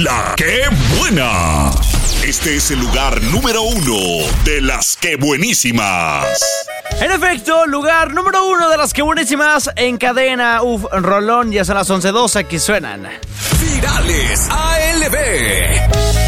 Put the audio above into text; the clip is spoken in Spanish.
La Que Buena. Este es el lugar número 1 de las Que Buenísimas. En efecto, lugar número 1 de las Que Buenísimas en cadena. Rolón, ya son las 11:12 que suenan. Virales ALB.